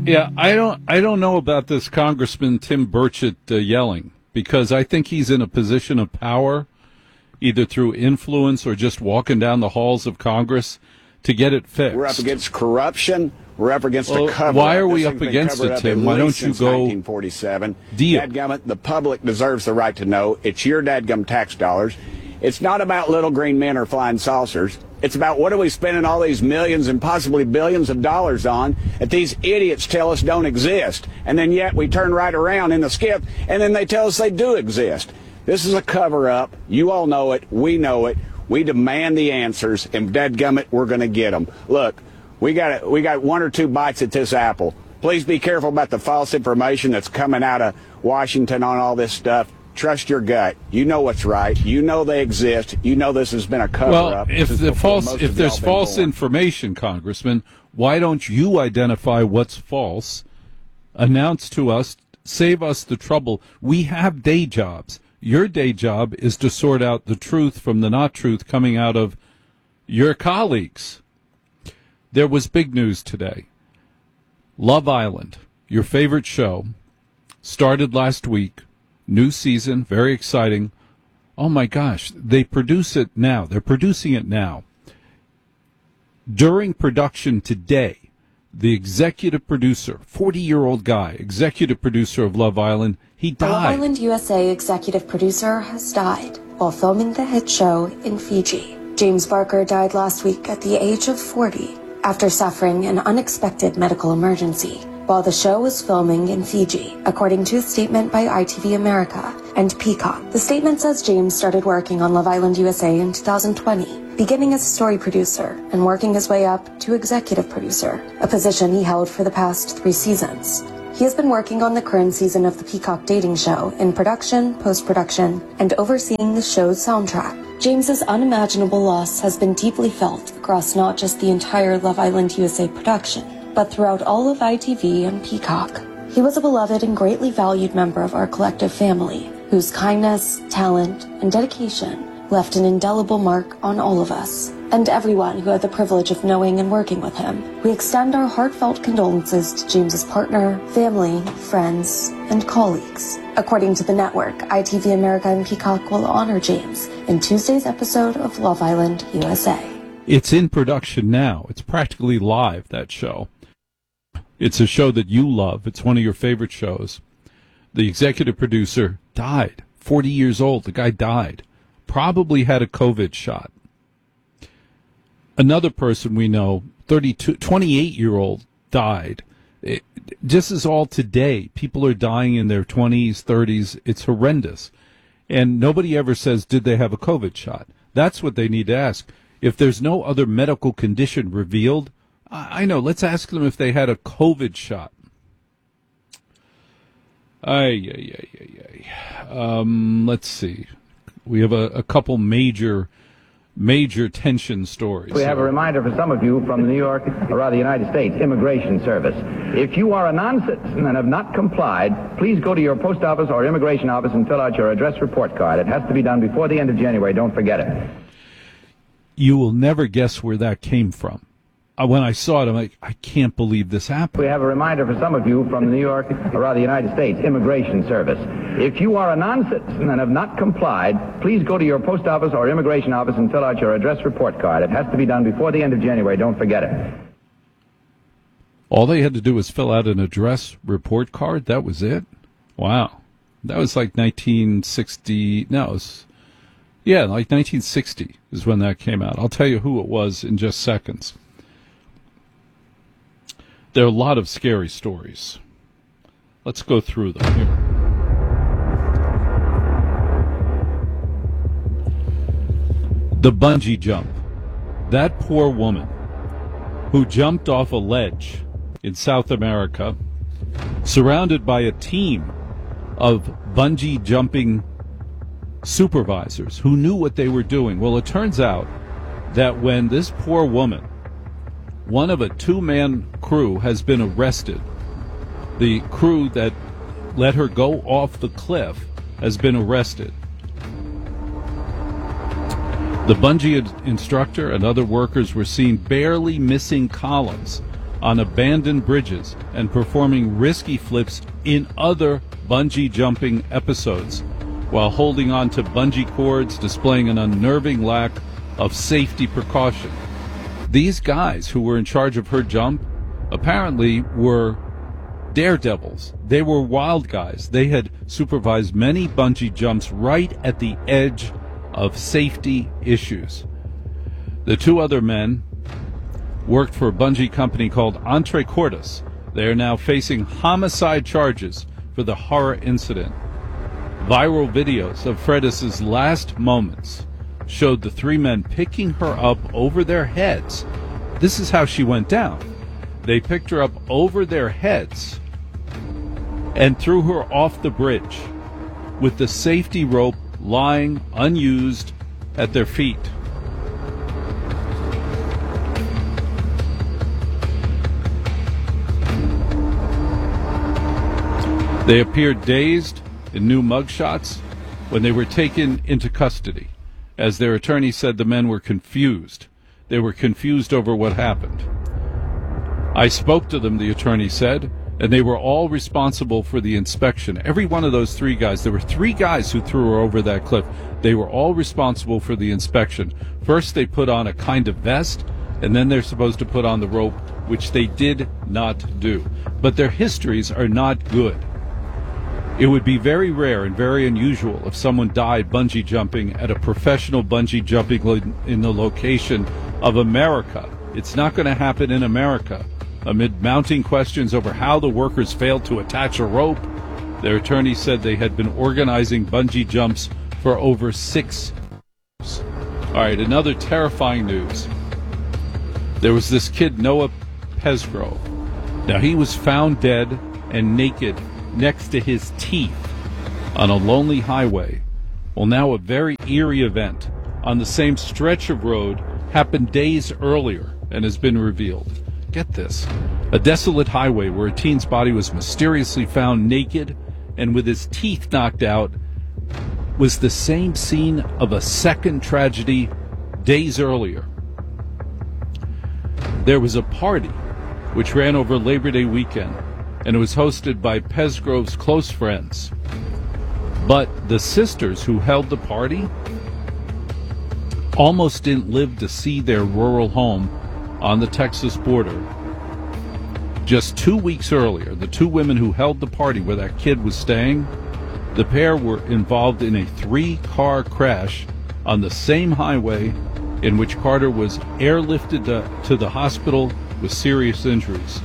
Yeah, I don't know about this Congressman Tim Burchett yelling, because I think he's in a position of power, either through influence or just walking down the halls of Congress to get it fixed. We're up against corruption. We're up against a cover-up. Why are we This up thing's been against covered it, up Tim? at Why least don't you since go 1947. deal? Dadgummit, the public deserves the right to know. It's your dadgum tax dollars. It's not about little green men or flying saucers. It's about what are we spending all these millions and possibly billions of dollars on that these idiots tell us don't exist. And then yet we turn right around in the skip and then they tell us they do exist. This is a cover-up. You all know it. We know it. We demand the answers, and dadgummit, we're going to get them. Look, we got one or two bites at this apple. Please be careful about the false information that's coming out of Washington on all this stuff. Trust your gut. You know what's right. You know they exist. You know this has been a cover-up. Well, if there's false information, Congressman, why don't you identify what's false, announce to us, save us the trouble? We have day jobs. Your day job is to sort out the truth from the not truth coming out of your colleagues. There was big news today. Love Island, your favorite show, started last week. New season, very exciting. Oh my gosh, they produce it now. They're producing it now. During production today, the executive producer, 40-year-old guy, executive producer of Love Island, he died. Love Island USA executive producer has died while filming the hit show in Fiji. James Barker died last week at the age of 40 after suffering an unexpected medical emergency while the show was filming in Fiji, according to a statement by ITV America and Peacock. The statement says James started working on Love Island USA in 2020, beginning as a story producer and working his way up to executive producer, a position he held for the past 3 seasons. He has been working on the current season of the Peacock dating show in production, post-production, and overseeing the show's soundtrack. James's unimaginable loss has been deeply felt across not just the entire Love Island USA production, but throughout all of ITV and Peacock. He was a beloved and greatly valued member of our collective family, whose kindness, talent, and dedication left an indelible mark on all of us, and everyone who had the privilege of knowing and working with him. We extend our heartfelt condolences to James's partner, family, friends, and colleagues. According to the network, ITV America and Peacock will honor James in Tuesday's episode of Love Island USA. It's in production now. It's practically live, that show. It's a show that you love. It's one of your favorite shows. The executive producer died, 40 years old. The guy died. Probably had a COVID shot. Another person we know, 28-year-old, died. This is all today. People are dying in their 20s, 30s. It's horrendous. And nobody ever says, did they have a COVID shot? That's what they need to ask. If there's no other medical condition revealed, I know, let's ask them if they had a COVID shot. Let's see. We have a couple major tension stories. We have a reminder for some of you from the New York, or rather the United States, Immigration Service. If you are a non-citizen and have not complied, please go to your post office or immigration office and fill out your address report card. It has to be done before the end of January. Don't forget it. You will never guess where that came from. When I saw it, I'm like, I can't believe this happened. We have a reminder for some of you from the New York, or rather the United States, Immigration Service. If you are a non-citizen and have not complied, please go to your post office or immigration office and fill out your address report card. It has to be done before the end of January. Don't forget it. All they had to do was fill out an address report card? That was it? Wow. That was like 1960. No, it was, yeah, like 1960 is when that came out. I'll tell you who it was in just seconds. There are a lot of scary stories. Let's go through them here. The bungee jump. That poor woman who jumped off a ledge in South America, surrounded by a team of bungee jumping supervisors who knew what they were doing. Well, it turns out that when this poor woman, one of a 2-man crew, has been arrested, the crew that let her go off the cliff has been arrested. The bungee instructor and other workers were seen barely missing columns on abandoned bridges and performing risky flips in other bungee jumping episodes while holding on to bungee cords, displaying an unnerving lack of safety precaution. These guys who were in charge of her jump apparently were daredevils. They were wild guys. They had supervised many bungee jumps right at the edge of safety issues. The two other men worked for a bungee company called Entre Cordas. They are now facing homicide charges for the horror incident. Viral videos of Fredis's last moments showed the three men picking her up over their heads. This is how she went down. They picked her up over their heads and threw her off the bridge with the safety rope lying unused at their feet. They appeared dazed in new mugshots when they were taken into custody. As their attorney said, the men were confused. They were confused over what happened. I spoke to them, the attorney said, and they were all responsible for the inspection. Every one of those three guys, there were three guys who threw her over that cliff. They were all responsible for the inspection. First, they put on a kind of vest, and then they're supposed to put on the rope, which they did not do. But their histories are not good. It would be very rare and very unusual if someone died bungee jumping at a professional bungee jumping in the location of America. It's not going to happen in America. Amid mounting questions over how the workers failed to attach a rope, their attorney said they had been organizing bungee jumps for over 6 years. All right, another terrifying news. There was this kid, Noah Pesgrove. Now, he was found dead and naked next to his teeth on a lonely highway. Well, now a very eerie event on the same stretch of road happened days earlier and has been revealed. Get this. A desolate highway where a teen's body was mysteriously found naked and with his teeth knocked out was the same scene of a second tragedy days earlier. There was a party which ran over Labor Day weekend, and it was hosted by Pesgrove's close friends. But the sisters who held the party almost didn't live to see their rural home on the Texas border. Just 2 weeks earlier, the two women who held the party where that kid was staying, the pair were involved in a 3-car crash on the same highway in which Carter was airlifted to the hospital with serious injuries.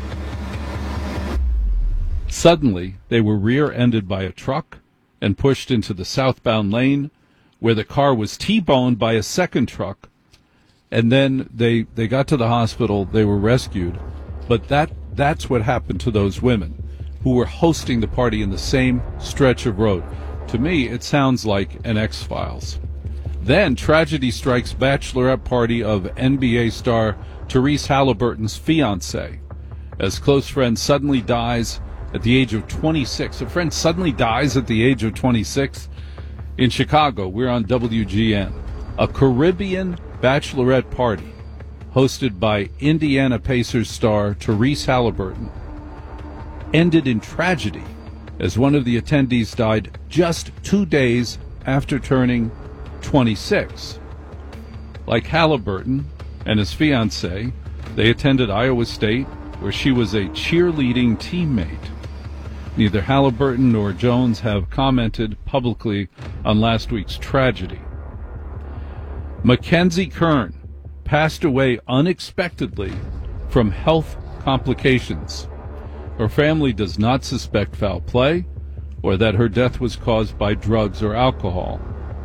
Suddenly, they were rear-ended by a truck and pushed into the southbound lane, where the car was T-boned by a second truck. And then they got to the hospital, they were rescued. But that's what happened to those women who were hosting the party in the same stretch of road. To me, it sounds like an X-Files. Then tragedy strikes bachelorette party of NBA star Therese Halliburton's fiancé, as close friend suddenly dies at the age of 26. A friend suddenly dies at the age of 26. In Chicago, we're on WGN. A Caribbean bachelorette party hosted by Indiana Pacers star Therese Halliburton ended in tragedy as one of the attendees died just 2 days after turning 26. Like Halliburton and his fiancé, they attended Iowa State, where she was a cheerleading teammate. Neither Halliburton nor Jones have commented publicly on last week's tragedy. Mackenzie Kern passed away unexpectedly from health complications. Her family does not suspect foul play or that her death was caused by drugs or alcohol.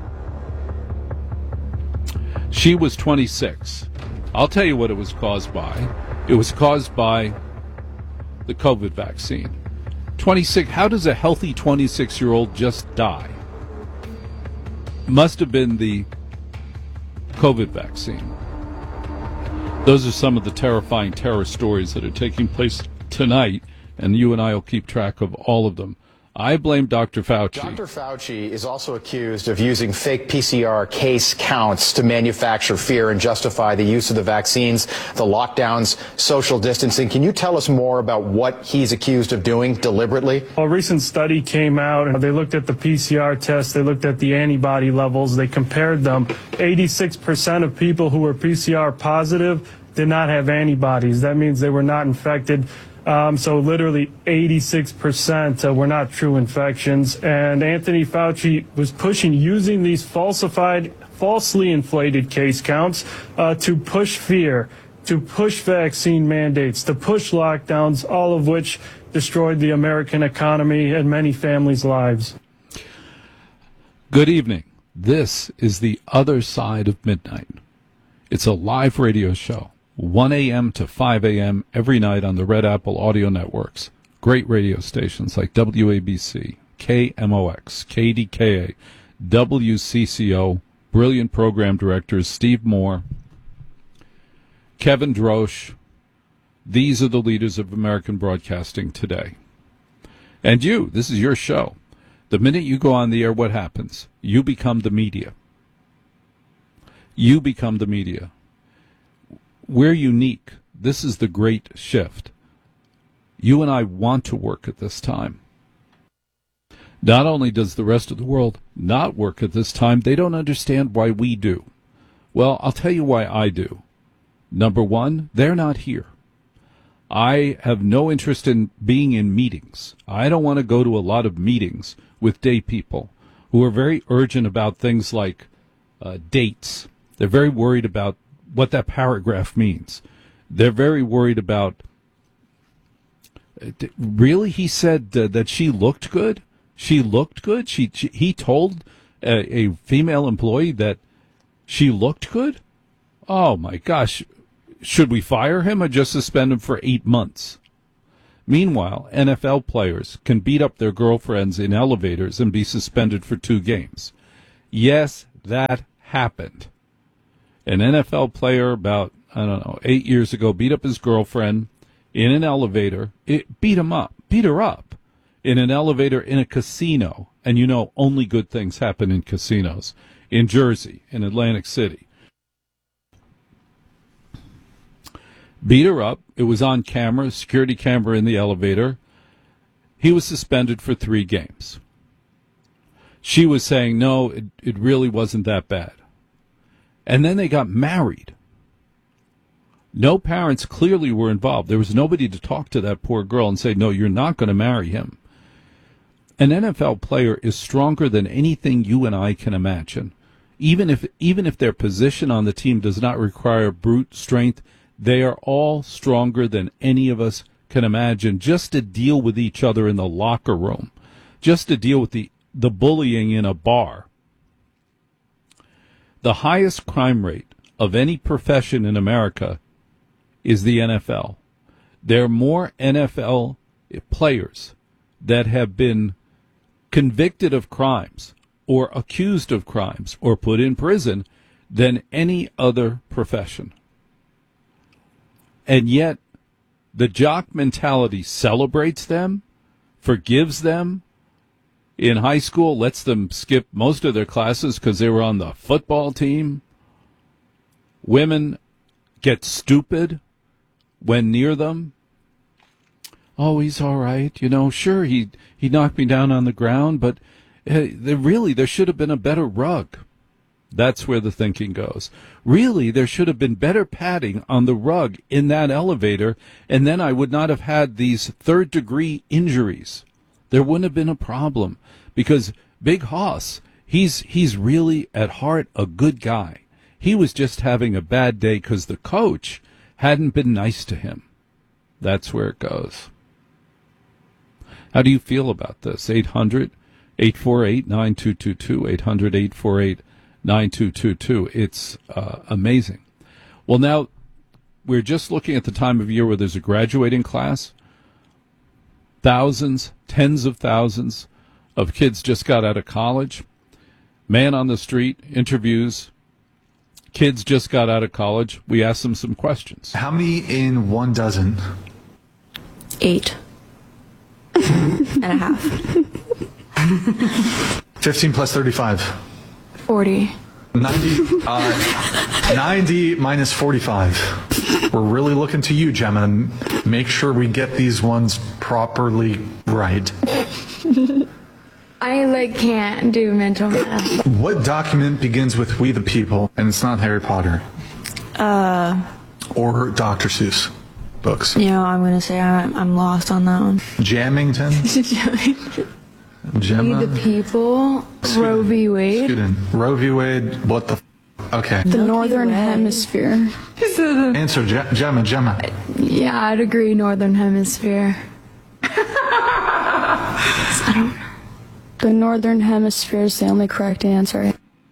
She was 26. I'll tell you what it was caused by. It was caused by the COVID vaccine. 26. How does a healthy 26-year-old just die? Must have been the COVID vaccine. Those are some of the terrifying terror stories that are taking place tonight, and you and I will keep track of all of them I blame Dr. Fauci. Dr. Fauci is also accused of using fake PCR case counts to manufacture fear and justify the use of the vaccines, the lockdowns, social distancing. Can you tell us more about what he's accused of doing deliberately? A recent study came out, and they looked at the PCR test, they looked at the antibody levels, they compared them. 86% of people who were PCR positive did not have antibodies. That means they were not infected. So literally 86% were not true infections. And Anthony Fauci was pushing using these falsely inflated case counts to push fear, to push vaccine mandates, to push lockdowns, all of which destroyed the American economy and many families' lives. Good evening. This is The Other Side of Midnight. It's a live radio show. 1 a.m. to 5 a.m. every night on the Red Apple audio networks. Great radio stations like WABC, KMOX, KDKA, WCCO, brilliant program directors Steve Moore, Kevin Drosch. These are the leaders of American broadcasting today. And you, this is your show. The minute you go on the air, what happens? You become the media. You become the media. We're unique. This is the great shift. You and I want to work at this time. Not only does the rest of the world not work at this time, they don't understand why we do. Well, I'll tell you why I do. Number one, they're not here. I have no interest in being in meetings. I don't want to go to a lot of meetings with day people who are very urgent about things like dates. They're very worried about what that paragraph means. They're very worried about, really? He said that she looked good? She looked good? He told a female employee that she looked good? Oh, my gosh. Should we fire him or just suspend him for 8 months? Meanwhile, NFL players can beat up their girlfriends in elevators and be suspended for 2 games. Yes, that happened. An NFL player about, 8 years ago beat up his girlfriend in an elevator. Beat her up in an elevator in a casino. And you know, only good things happen in casinos. In Jersey, in Atlantic City. Beat her up. It was on camera, security camera in the elevator. He was suspended for 3 games. She was saying, no, it really wasn't that bad. And then they got married. No parents clearly were involved. There was nobody to talk to that poor girl and say, no, you're not going to marry him. An NFL player is stronger than anything you and I can imagine. Even if their position on the team does not require brute strength, they are all stronger than any of us can imagine just to deal with each other in the locker room, just to deal with the bullying in a bar. The highest crime rate of any profession in America is the NFL. There are more NFL players that have been convicted of crimes or accused of crimes or put in prison than any other profession. And yet, the jock mentality celebrates them, forgives them. In high school, lets them skip most of their classes because they were on the football team. Women get stupid when near them. Oh, he's all right. Sure, he knocked me down on the ground, but there should have been a better rug. That's where the thinking goes. Really, there should have been better padding on the rug in that elevator, and then I would not have had these third-degree injuries. There wouldn't have been a problem because Big Hoss, he's really at heart a good guy. He was just having a bad day because the coach hadn't been nice to him. That's where it goes. How do you feel about this? 800-848-9222, 800-848-9222. It's amazing. Well, now we're just looking at the time of year where there's a graduating class. Thousands, tens of thousands of kids just got out of college. Man on the street interviews kids just got out of college. We asked them some questions. How many in 1 dozen? 8.5. 15 plus 35. 40. 90 minus 45. We're really looking to you, Gemma, and make sure we get these ones properly right. I can't do mental math. What document begins with "We the People" and it's not Harry Potter? Or Dr. Seuss books? Yeah, I'm gonna say I'm lost on that one. Jamington? Gemma? We the People. Roe v. Wade. Student. Roe v. Wade. What the? Okay. The Northern Hemisphere. Answer, Gemma. Yeah, I'd agree. Northern Hemisphere. I don't know. The Northern Hemisphere is the only correct answer.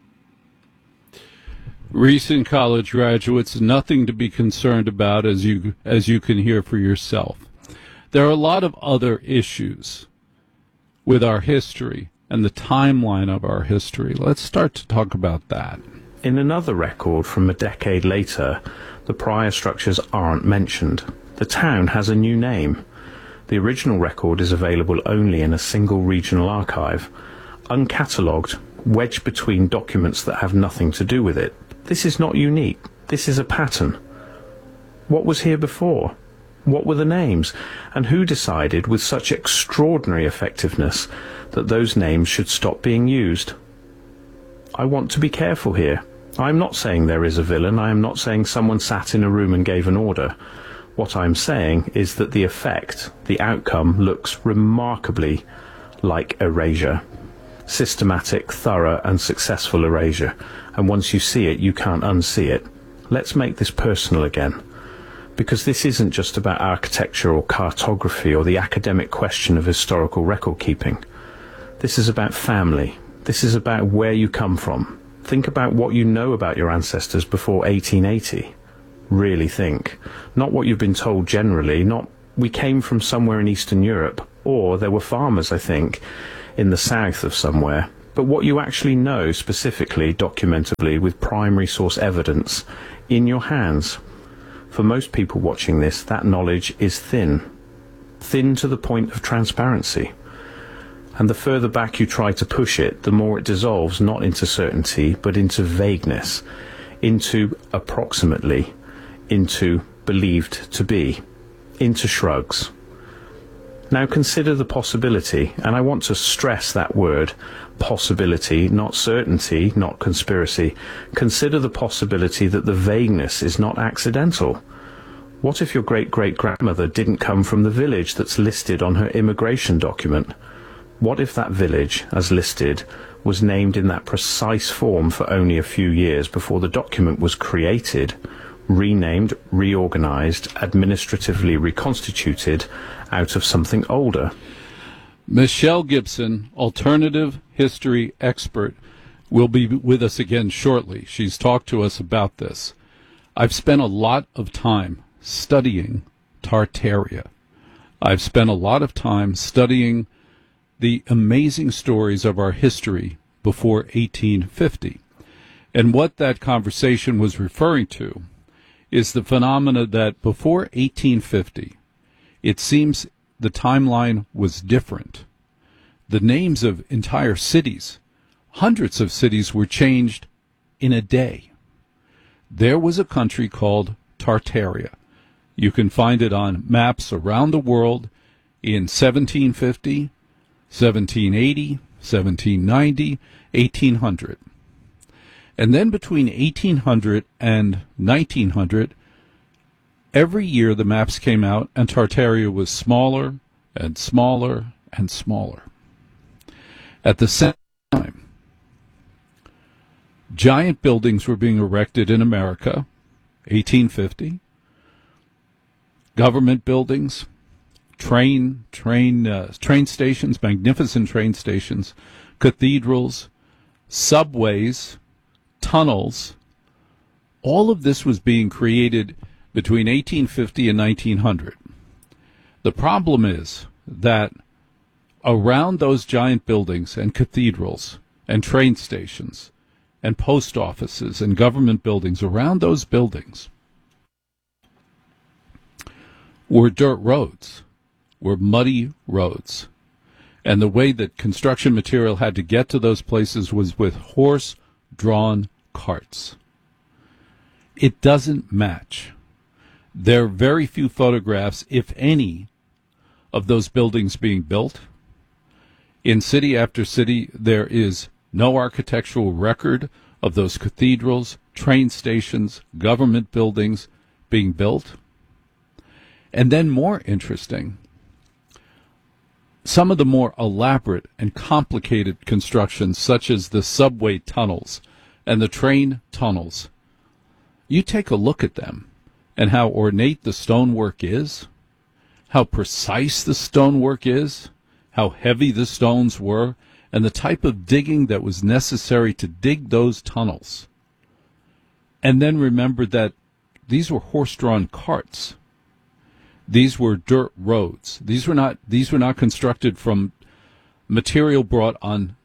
Recent college graduates, nothing to be concerned about, as you can hear for yourself. There are a lot of other issues with our history and the timeline of our history. Let's start to talk about that. In another record from a decade later, the prior structures aren't mentioned. The town has a new name. The original record is available only in a single regional archive, uncatalogued, wedged between documents that have nothing to do with it. This is not unique. This is a pattern. What was here before? What were the names? And who decided with such extraordinary effectiveness that those names should stop being used? I want to be careful here. I am not saying there is a villain. I am not saying someone sat in a room and gave an order. What I'm saying is that the effect, the outcome, looks remarkably like erasure. Systematic, thorough and successful erasure. And once you see it, you can't unsee it. Let's make this personal again. Because this isn't just about architecture or cartography or the academic question of historical record keeping. This is about family. This is about where you come from. Think about what you know about your ancestors before 1880. Really think. Not what you've been told generally, not we came from somewhere in Eastern Europe, or there were farmers, I think, in the south of somewhere, but what you actually know specifically, documentably, with primary source evidence in your hands. For most people watching this, that knowledge is thin. Thin to the point of transparency. And the further back you try to push it, the more it dissolves not into certainty, but into vagueness, into approximately, into believed to be, into shrugs. Now consider the possibility, and I want to stress that word, possibility, not certainty, not conspiracy. Consider the possibility that the vagueness is not accidental. What if your great-great-grandmother didn't come from the village that's listed on her immigration document? What if that village, as listed, was named in that precise form for only a few years before the document was created, renamed, reorganized, administratively reconstituted out of something older? Michelle Gibson, alternative history expert, will be with us again shortly. She's talked to us about this. I've spent a lot of time studying Tartaria. I've spent a lot of time studying the amazing stories of our history before 1850. And what that conversation was referring to is the phenomena that before 1850, it seems the timeline was different. The names of entire cities, hundreds of cities, were changed in a day. There was a country called Tartaria. You can find it on maps around the world in 1750, 1780, 1790, 1800. And then between 1800 and 1900, every year the maps came out and Tartaria was smaller and smaller and smaller. At the same time, giant buildings were being erected in America, 1850. Government buildings, train stations, magnificent train stations, cathedrals, subways, tunnels. All of this was being created between 1850 and 1900. The problem is that around those giant buildings and cathedrals and train stations and post offices and government buildings, around those buildings were dirt roads, were muddy roads. And the way that construction material had to get to those places was with horse-drawn carts. It doesn't match. There are very few photographs, if any, of those buildings being built. In city after city, there is no architectural record of those cathedrals, train stations, government buildings being built. And then more interesting, some of the more elaborate and complicated constructions, such as the subway tunnels and the train tunnels, you take a look at them and how ornate the stonework is, how precise the stonework is, how heavy the stones were, and the type of digging that was necessary to dig those tunnels. And then remember that these were horse-drawn carts. These were dirt roads. These were not constructed from material brought on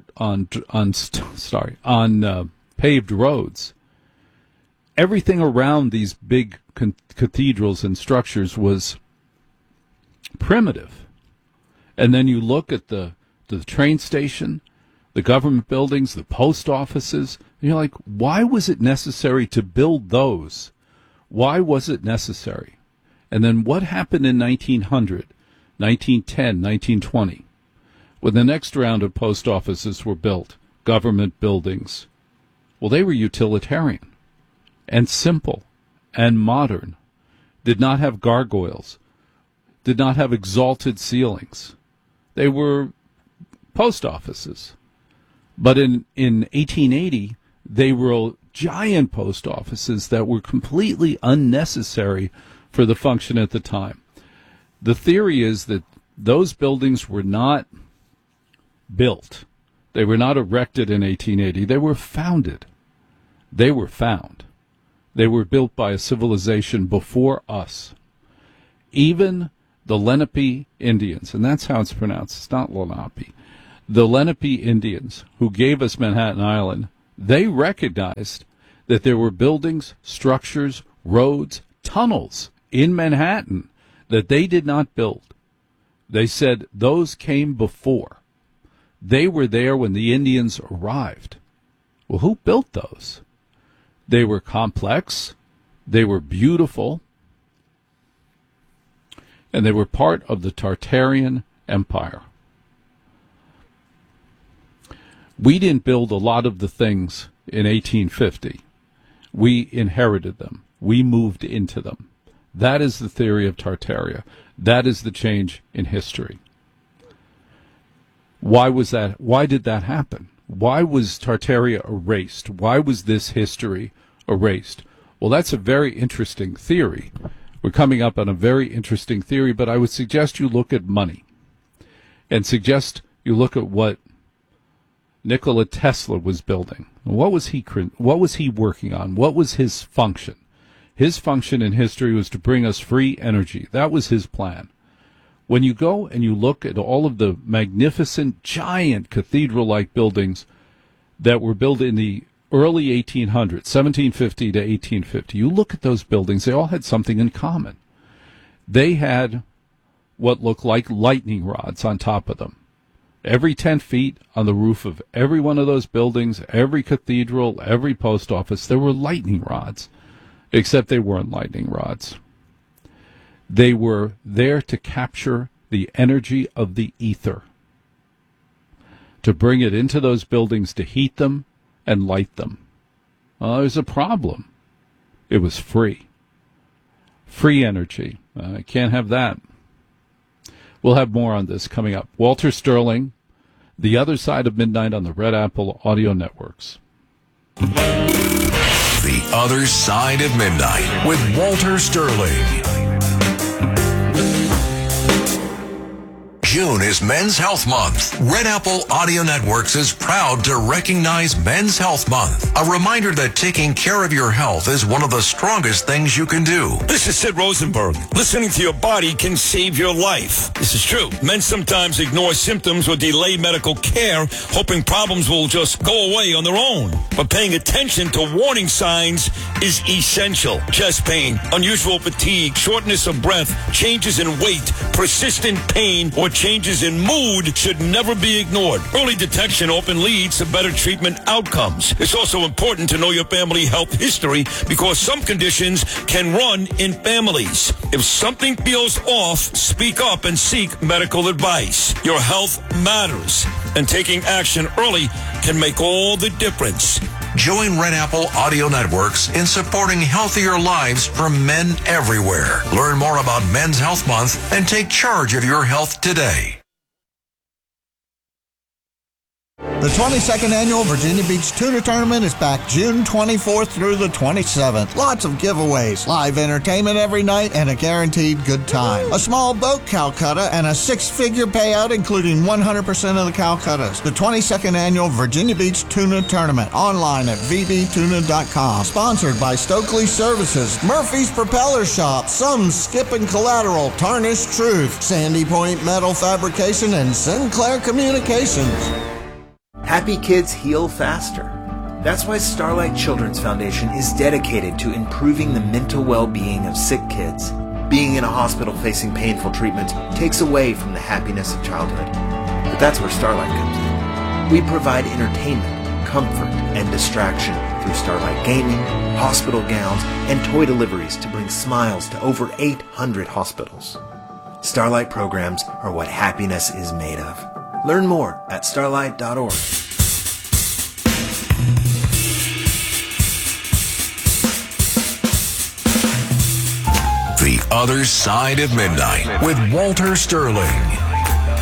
paved roads. Everything around these big cathedrals and structures was primitive. And then you look at the train station, the government buildings, the post offices, and you're like, why was it necessary to build those? Why was it necessary? And then what happened in 1900, 1910, 1920, when the next round of post offices were built, government buildings? Well, they were utilitarian and simple and modern, did not have gargoyles, did not have exalted ceilings. They were post offices. But in 1880, they were giant post offices that were completely unnecessary for the function at the time. The theory is that those buildings were not built. They were not erected in 1880. They were founded. They were found. They were built by a civilization before us. Even the Lenape Indians, and that's how it's pronounced, it's not Lenape, the Lenape Indians who gave us Manhattan Island, they recognized that there were buildings, structures, roads, tunnels in Manhattan that they did not build. They said those came before. They were there when the Indians arrived. Well, who built those? They were complex, they were beautiful, and they were part of the Tartarian Empire. We didn't build a lot of the things in 1850. We inherited them. We moved into them. That is the theory of Tartaria. That is the change in history. Why was that? Why did that happen? Why was Tartaria erased? Why was this history erased? Well, that's a very interesting theory. We're coming up on a very interesting theory, but I would suggest you look at money and suggest you look at what Nikola Tesla was building. What was he working on? What was his function? His function in history was to bring us free energy. That was his plan. When you go and you look at all of the magnificent, giant cathedral-like buildings that were built in the early 1800s, 1750 to 1850, you look at those buildings, they all had something in common. They had what looked like lightning rods on top of them. Every 10 feet on the roof of every one of those buildings, every cathedral, every post office, there were lightning rods, except they weren't lightning rods. They were there to capture the energy of the ether, to bring it into those buildings, to heat them and light them. Well, there's a problem. It was free. Free energy. I can't have that. We'll have more on this coming up. Walter Sterling, The Other Side of Midnight on the Red Apple Audio Networks. The Other Side of Midnight with Walter Sterling. June is Men's Health Month. Red Apple Audio Networks is proud to recognize Men's Health Month. A reminder that taking care of your health is one of the strongest things you can do. This is Sid Rosenberg. Listening to your body can save your life. This is true. Men sometimes ignore symptoms or delay medical care, hoping problems will just go away on their own. But paying attention to warning signs is essential. Chest pain, unusual fatigue, shortness of breath, changes in weight, persistent pain, or changes in mood should never be ignored. Early detection often leads to better treatment outcomes. It's also important to know your family health history because some conditions can run in families. If something feels off, speak up and seek medical advice. Your health matters, and taking action early can make all the difference. Join Red Apple Audio Networks in supporting healthier lives for men everywhere. Learn more about Men's Health Month and take charge of your health today. The 22nd Annual Virginia Beach Tuna Tournament is back June 24th through the 27th. Lots of giveaways, live entertainment every night, and a guaranteed good time. A small boat Calcutta and a six-figure payout, including 100% of the Calcuttas. The 22nd Annual Virginia Beach Tuna Tournament, online at vbtuna.com. Sponsored by Stokely Services, Murphy's Propeller Shop, Some Skip and Collateral, Tarnished Truth, Sandy Point Metal Fabrication, and Sinclair Communications. Happy kids heal faster. That's why Starlight Children's Foundation is dedicated to improving the mental well-being of sick kids. Being in a hospital facing painful treatment takes away from the happiness of childhood. But that's where Starlight comes in. We provide entertainment, comfort, and distraction through Starlight gaming, hospital gowns, and toy deliveries to bring smiles to over 800 hospitals. Starlight programs are what happiness is made of. Learn more at starlight.org. The Other Side of Midnight with Walter Sterling.